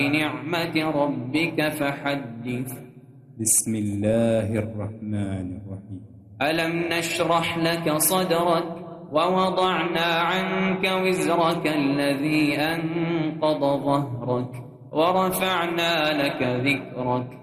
بنعمة ربك فحدث. بسم الله الرحمن الرحيم. ألم نشرح لك صدرك ووضعنا عنك وزرك الذي أنقض ظهرك ورفعنا لك ذكرك